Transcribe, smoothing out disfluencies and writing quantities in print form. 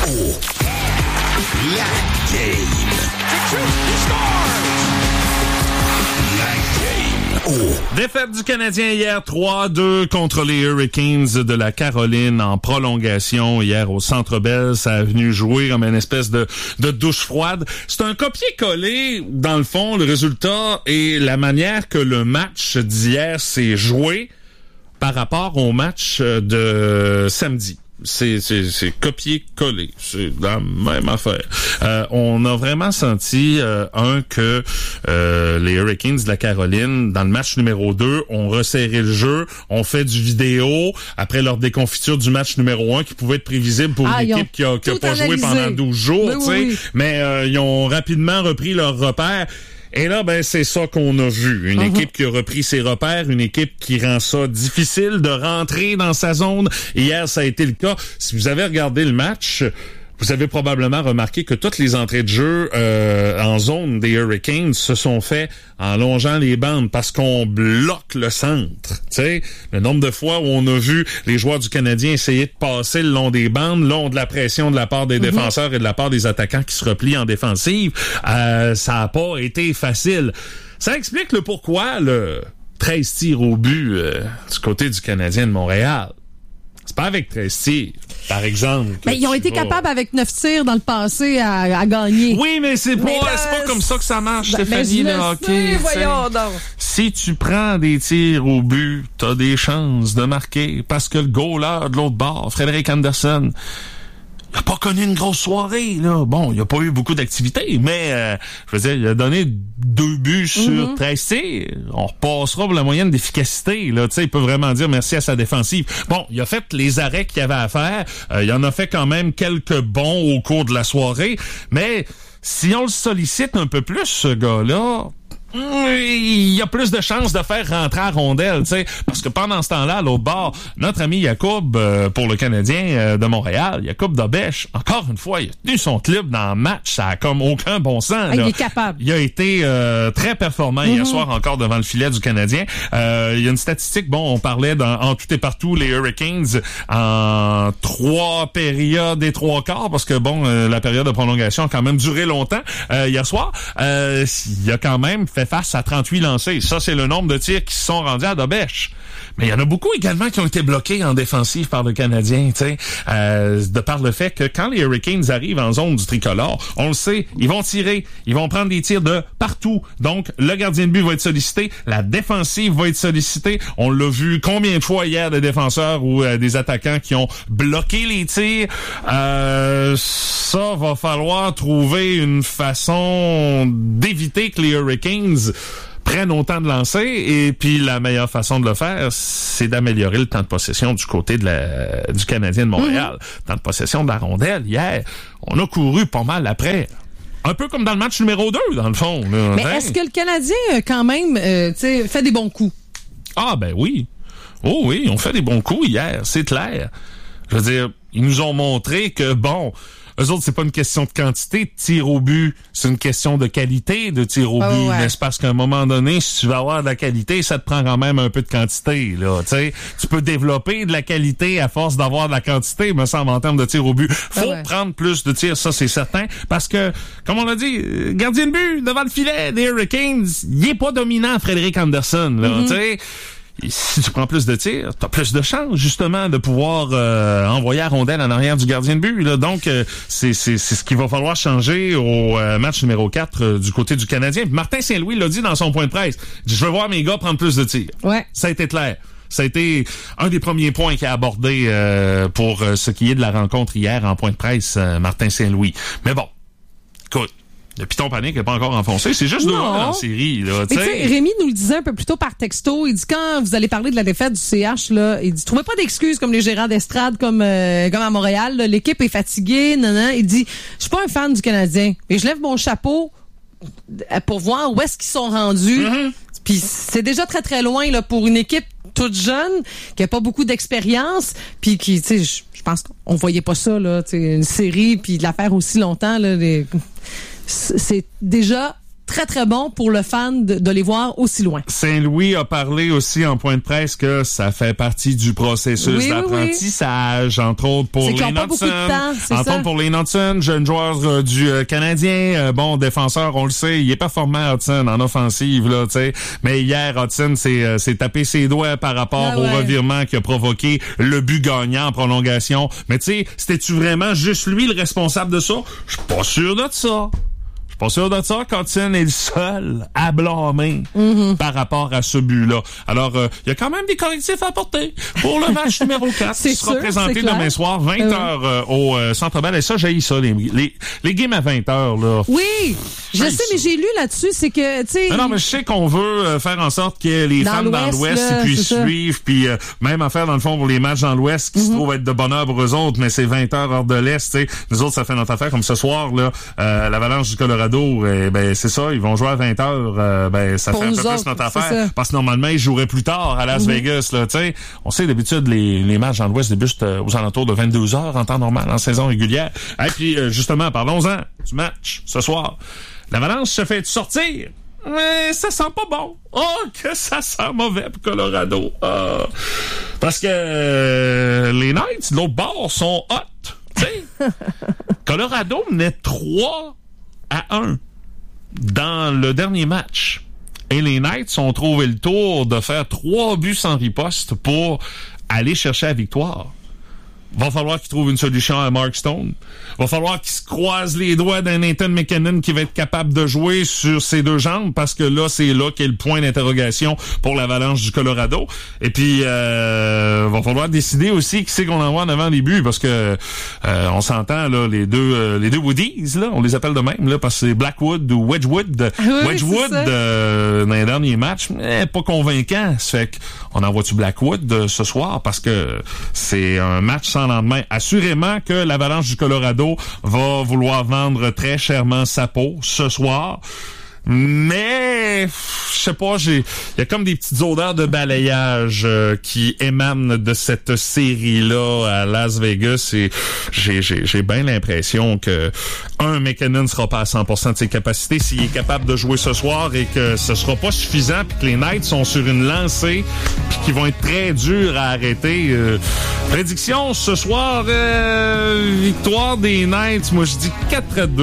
La game. Défaite du Canadien hier 3-2 contre les Hurricanes de la Caroline en prolongation hier au Centre Bell. Ça a venu jouer comme une espèce de douche froide. C'est un copier-coller, dans le fond, le résultat et la manière que le match d'hier s'est joué par rapport au match de samedi. C'est copier-coller. C'est la même affaire. On a vraiment senti, que les Hurricanes de la Caroline, dans le match numéro 2, ont resserré le jeu, ont fait du vidéo, après leur déconfiture du match numéro 1, qui pouvait être prévisible pour une équipe qui a pas joué pendant 12 jours, tu sais. Oui. Mais ils ont rapidement repris leur repère. Et là, c'est ça qu'on a vu. Une équipe qui a repris ses repères, une équipe qui rend ça difficile de rentrer dans sa zone. Hier, ça a été le cas. Si vous avez regardé le match, vous avez probablement remarqué que toutes les entrées de jeu en zone des Hurricanes se sont faites en longeant les bandes parce qu'on bloque le centre. Tu sais, le nombre de fois où on a vu les joueurs du Canadien essayer de passer le long des bandes, le long de la pression de la part des défenseurs et de la part des attaquants qui se replient en défensive, ça a pas été facile. Ça explique le pourquoi le 13 tirs au but du côté du Canadien de Montréal. C'est pas avec 13 tirs, par exemple. Mais ils ont été capables avec 9 tirs dans le passé à gagner. Oui, mais c'est pas comme ça que ça marche, Stéphanie, le hockey. Voyons donc. Si tu prends des tirs au but, t'as des chances de marquer parce que le goaler de l'autre bord, Frédéric Anderson, il a pas connu une grosse soirée, là. Bon, il a pas eu beaucoup d'activités, mais je veux dire, il a donné 2 buts sur 13 tirs. On repassera pour la moyenne d'efficacité, là. Tu sais, il peut vraiment dire merci à sa défensive. Bon, il a fait les arrêts qu'il avait à faire. Il en a fait quand même quelques bons au cours de la soirée. Mais si on le sollicite un peu plus, ce gars-là, il y a plus de chances de faire rentrer à rondelle, tu sais, parce que pendant ce temps-là, à l'autre bord, notre ami Jacob, pour le Canadien de Montréal, Jacob Dobech, encore une fois, il a tenu son club dans le match, ça a comme aucun bon sens. Il est capable. Il a été très performant hier soir encore devant le filet du Canadien. Il y a une statistique, on parlait en tout et partout les Hurricanes en 3 périodes et 3 quarts, parce que la période de prolongation a quand même duré longtemps hier soir. Il a quand même fait face à 38 lancés. Ça, c'est le nombre de tirs qui se sont rendus à Dobech. Mais il y en a beaucoup également qui ont été bloqués en défensive par le Canadien, tu sais, de par le fait que quand les Hurricanes arrivent en zone du tricolore, on le sait, ils vont tirer, ils vont prendre des tirs de partout. Donc, le gardien de but va être sollicité, la défensive va être sollicitée. On l'a vu combien de fois hier des défenseurs ou des attaquants qui ont bloqué les tirs. Ça va falloir trouver une façon d'éviter que les Hurricanes prennent autant de lancer, et puis la meilleure façon de le faire, c'est d'améliorer le temps de possession du côté du Canadien de Montréal. Temps de possession de la rondelle, hier, on a couru pas mal après. Un peu comme dans le match numéro 2, dans le fond. Là. Mais est-ce que le Canadien, quand même, fait des bons coups? Ah, ben oui. Oh oui, on fait des bons coups hier, c'est clair. Je veux dire, ils nous ont montré que, eux autres, c'est pas une question de quantité de tir au but, c'est une question de qualité de tir au but. Ouais. Mais c'est parce qu'à un moment donné, si tu veux avoir de la qualité, ça te prend quand même un peu de quantité, là. Tu sais, tu peux développer de la qualité à force d'avoir de la quantité, me semble, en termes de tir au but. Faut prendre plus de tirs, ça c'est certain, parce que, comme on l'a dit, gardien de but devant le filet des Hurricanes, il est pas dominant, Frédéric Anderson, là. Tu sais. Et si tu prends plus de tirs, t'as plus de chances, justement, de pouvoir envoyer la rondelle en arrière du gardien de but. Là. Donc, c'est ce qu'il va falloir changer au match numéro 4 du côté du Canadien. Martin Saint-Louis l'a dit dans son point de presse. Il dit, je veux voir mes gars prendre plus de tirs. Ouais. Ça a été clair. Ça a été un des premiers points qu'il a abordé pour ce qui est de la rencontre hier en point de presse, Martin Saint-Louis. Mais bon, écoute, le piton panique n'est pas encore enfoncé. C'est juste 2-1 dans la série. Là, mais tu sais, Rémi nous le disait un peu plus tôt par texto. Il dit, quand vous allez parler de la défaite du CH, là, il dit, trouvez pas d'excuses comme les gérants d'estrade, comme à Montréal. Là, l'équipe est fatiguée. Il dit, je suis pas un fan du Canadien. Mais je lève mon chapeau pour voir où est-ce qu'ils sont rendus. Puis c'est déjà très, très loin là pour une équipe toute jeune, qui a pas beaucoup d'expérience, puis qui, tu sais, je pense qu'on voyait pas ça, là, tu sais, une série, puis de la faire aussi longtemps, là, c'est déjà très, très bon pour le fan de les voir aussi loin. Saint-Louis a parlé aussi en point de presse que ça fait partie du processus d'apprentissage, entre autres pour les Knudsen. Entre autres pour les Knudsen, jeunes joueurs du Canadien. Bon, défenseur, on le sait, il est performant, Hudson, en offensive, là, tu sais. Mais hier, Hudson s'est tapé ses doigts par rapport au revirement qui a provoqué le but gagnant en prolongation. Mais tu sais, c'était-tu vraiment juste lui le responsable de ça? Je suis pas sûr de ça. Je suis pas sûr de ça qu'Hudson est le seul à blâmer par rapport à ce but-là. Alors, il y a quand même des correctifs à apporter pour le match numéro 4 qui sera présenté demain soir, 20h au Centre Bell. Et ça, j'haïs ça, les games à 20h, là. Oui! Je sais, mais j'ai lu là-dessus, c'est que, tu sais... Non, mais je sais qu'on veut faire en sorte que les fans dans l'Ouest puissent suivre, puis même en faire, dans le fond, pour les matchs dans l'Ouest qui se trouvent être de bonheur pour eux autres, mais c'est 20h hors de l'Est, tu sais. Nous autres, ça fait notre affaire, comme ce soir, là, l'Avalanche du Colorado, ben c'est ça, ils vont jouer à 20h, ben ça fait un peu plus notre affaire, parce que normalement, ils joueraient plus tard à Las Vegas, là, tu sais. On sait, d'habitude, les matchs dans l'Ouest débutent aux alentours de 22h en temps normal, en saison régulière. Et puis, justement, parlons-en du match ce soir. L'Avalanche se fait sortir, mais ça sent pas bon. Oh, que ça sent mauvais pour Colorado. Parce que les Knights, de l'autre bord, sont hot. Tu sais, Colorado menait 3-1 dans le dernier match. Et les Knights ont trouvé le tour de faire 3 buts sans riposte pour aller chercher la victoire. Va falloir qu'ils trouvent une solution à Mark Stone. Va falloir qu'ils se croisent les doigts d'un Nathan McKinnon qui va être capable de jouer sur ses deux jambes, parce que là, c'est là qu'est le point d'interrogation pour l'Avalanche du Colorado. Et puis, va falloir décider aussi qui c'est qu'on envoie en avant les buts, parce que on s'entend, là, les deux Woodies, là, on les appelle de même, là, parce que c'est Blackwood ou Wedgwood. Wedgwood, dans les derniers matchs, pas convaincant. Ça fait qu'on envoie-tu Blackwood ce soir, parce que c'est un match sans lendemain. Assurément que l'Avalanche du Colorado va vouloir vendre très chèrement sa peau ce soir. Mais, je sais pas, il y a comme des petites odeurs de balayage qui émanent de cette série-là à Las Vegas, et j'ai bien l'impression que McKinnon sera pas à 100% de ses capacités s'il est capable de jouer ce soir, et que ce sera pas suffisant, puis que les Knights sont sur une lancée, puis qu'ils vont être très durs à arrêter. Prédiction ce soir, victoire des Knights, moi je dis 4-2.